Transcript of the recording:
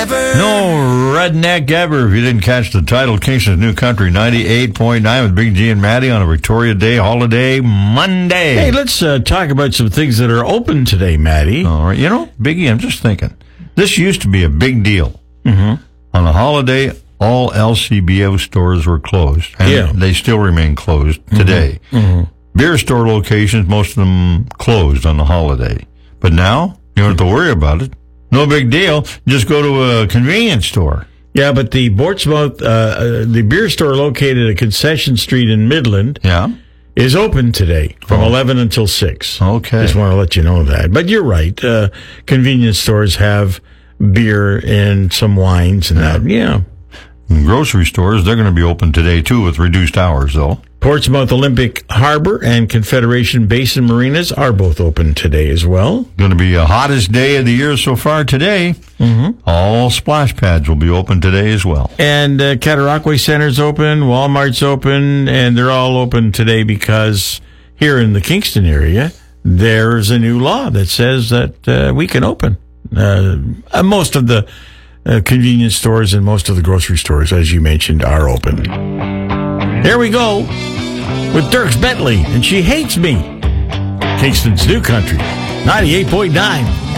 ever. No redneck ever. If you didn't catch the title, Kingston's New Country 98.9 with Big G and Maddie on a Victoria Day holiday Monday. Hey, let's talk about some things that are open today, Maddie. All right. You know, Biggie, I'm just thinking. This used to be a big deal. Mm-hmm. On the holiday, all LCBO stores were closed. And they still remain closed today. Mm-hmm. Beer store locations, most of them closed on the holiday. But now, you don't have to worry about it. No big deal. Just go to a convenience store. Yeah, but the Portsmouth, the beer store located at Concession Street in Midland is open today from 11 until 6. Okay. Just want to let you know that. But you're right. Convenience stores have beer and some wines and that. Yeah. And grocery stores, they're going to be open today, too, with reduced hours, though. Portsmouth Olympic Harbor and Confederation Basin Marinas are both open today as well. Going to be the hottest day of the year so far today. Mm-hmm. All splash pads will be open today as well. And Cataraqui Center's open, Walmart's open, and they're all open today because here in the Kingston area, there's a new law that says that we can open. Most of the convenience stores and most of the grocery stores, as you mentioned, are open. Here we go with Dierks Bentley, and She Hates Me. Kingston's New Country, 98.9.